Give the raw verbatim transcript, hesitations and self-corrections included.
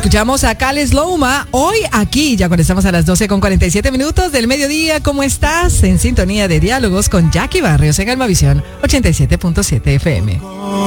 Escuchamos a Cales Loma hoy aquí, ya cuando estamos a las doce con cuarenta y siete minutos del mediodía. ¿Cómo estás? En sintonía de diálogos con Jackie Barrios en Almavisión ochenta y siete punto siete F M.